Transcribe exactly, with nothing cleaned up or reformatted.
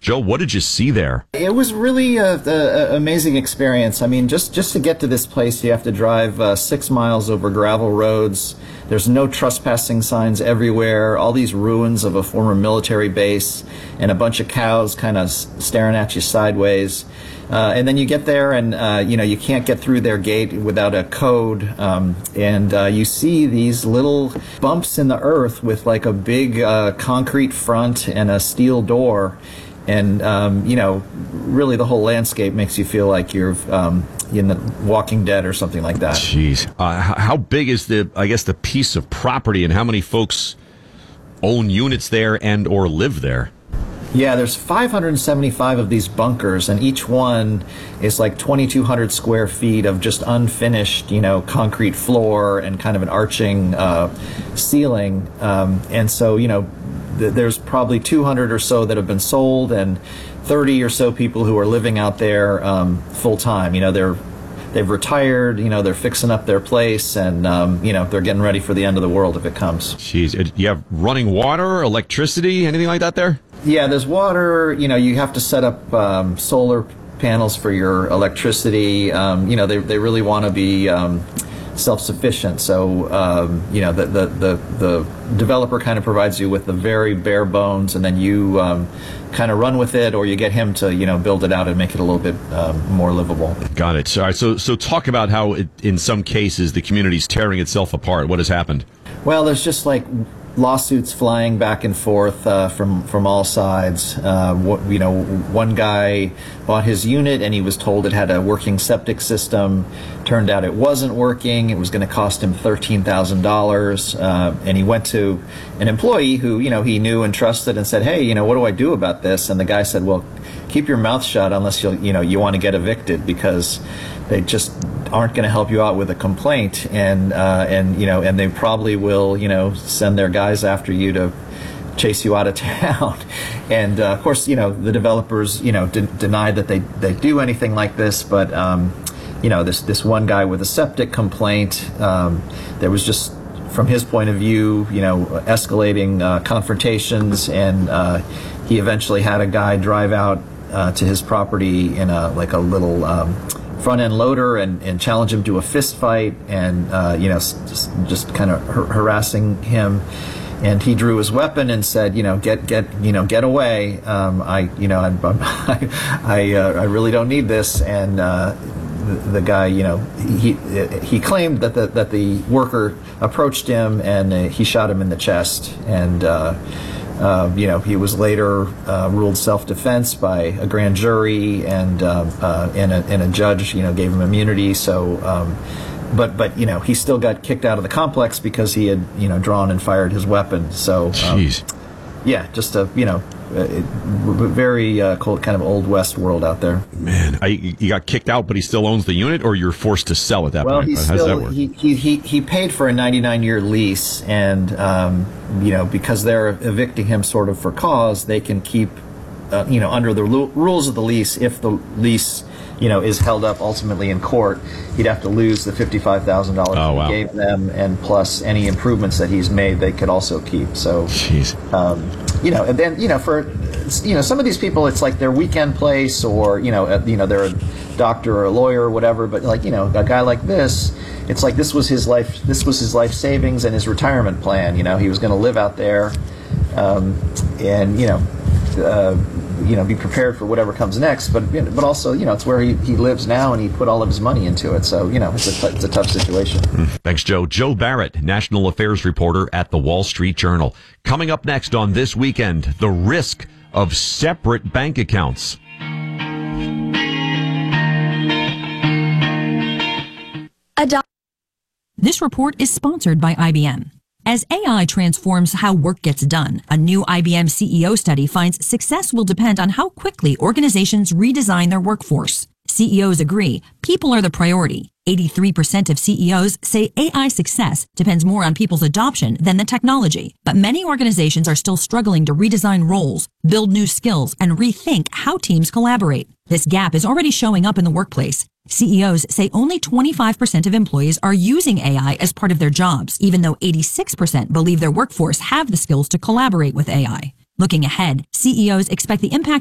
Joe, what did you see there? It was really an amazing experience. I mean, just, just to get to this place, you have to drive uh, six miles over gravel roads. There's no trespassing signs everywhere, all these ruins of a former military base, and a bunch of cows kind of staring at you sideways. Uh, and then you get there and, uh, you know, you can't get through their gate without a code. Um, and uh, you see these little bumps in the earth with like a big uh, concrete front and a steel door. And, um, you know, really the whole landscape makes you feel like you're um, in the Walking Dead or something like that. Jeez. Uh, how big is the, I guess, the piece of property, and how many folks own units there and or live there? Yeah, there's five hundred seventy-five of these bunkers, and each one is like twenty-two hundred square feet of just unfinished, you know, concrete floor and kind of an arching uh, ceiling. Um, and so, you know, th- there's probably two hundred or so that have been sold, and thirty or so people who are living out there um, full time. You know, they're they've retired. You know, they're fixing up their place, and um, you know, they're getting ready for the end of the world if it comes. Jeez, you have running water, electricity, anything like that there? Yeah, there's water. You know, you have to set up um, solar panels for your electricity. Um, you know, they they really want to be um, self-sufficient. So, um, you know, the, the the the developer kind of provides you with the very bare bones, and then you um, kind of run with it, or you get him to, you know, build it out and make it a little bit um, more livable. Got it. All right. So, so talk about how, it, in some cases, the community's tearing itself apart. What has happened? Well, there's just like lawsuits flying back and forth uh, from from all sides. Uh, what, you know, one guy bought his unit and he was told it had a working septic system. Turned out it wasn't working. It was going to cost him thirteen thousand dollars. Uh, and he went to an employee who, you know, he knew and trusted and said, "Hey, you know, what do I do about this?" And the guy said, "Well, keep your mouth shut unless you you know you want to get evicted, because they just aren't going to help you out with a complaint, and uh, and you know and they probably will you know send their guys after you to chase you out of town." And uh, of course, you know the developers you know de- denied that they they do anything like this, but um, you know this this one guy with a septic complaint, um, there was just, from his point of view, you know escalating uh, confrontations, and uh, he eventually had a guy drive out uh, to his property in a like a little Um, front-end loader and, and challenge him to a fist fight, and uh, you know just, just kind of har- harassing him. And he drew his weapon and said, you know, get get you know get away. Um, I you know I'm, I'm, I I, uh, I really don't need this. And uh, the, the guy, you know, he he claimed that the that the worker approached him and uh, he shot him in the chest. And uh, Uh, you know, he was later uh, ruled self-defense by a grand jury, and uh, uh, and, a, and a judge, you know, gave him immunity. So, um, but but you know, he still got kicked out of the complex because he had you know drawn and fired his weapon. So, um, jeez, yeah, just a you know, a, a very uh, cold kind of old west world out there. Man, I, he got kicked out, but he still owns the unit, or you're forced to sell at that well, point? Well, How does that work? He, he he he paid for a ninety-nine year lease, and um, you know because they're evicting him sort of for cause, they can keep uh, you know under the lu- rules of the lease. If the lease you know is held up ultimately in court, he'd have to lose the fifty-five thousand dollars oh, he wow. gave them, and plus any improvements that he's made, they could also keep. So, jeez, um, you know, and then you know for. You know, some of these people, it's like their weekend place, or you know, uh, you know, they're a doctor or a lawyer or whatever. But like, you know, a guy like this, it's like this was his life. This was his life savings and his retirement plan. You know, he was going to live out there, um, and you know, uh, you know, be prepared for whatever comes next. But but also, you know, it's where he, he lives now, and he put all of his money into it. So you know, it's a it's a tough situation. Thanks, Joe. Joe Barrett, national affairs reporter at the Wall Street Journal. Coming up next on This Weekend, the risk of separate bank accounts. Adopt- this report is sponsored by I B M. As A I transforms how work gets done, a new I B M C E O study finds success will depend on how quickly organizations redesign their workforce. C E Os agree people are the priority. eighty-three percent of C E Os say A I success depends more on people's adoption than the technology. But many organizations are still struggling to redesign roles, build new skills, and rethink how teams collaborate. This gap is already showing up in the workplace. C E Os say only twenty-five percent of employees are using A I as part of their jobs, even though eighty-six percent believe their workforce have the skills to collaborate with A I. Looking ahead, C E Os expect the impact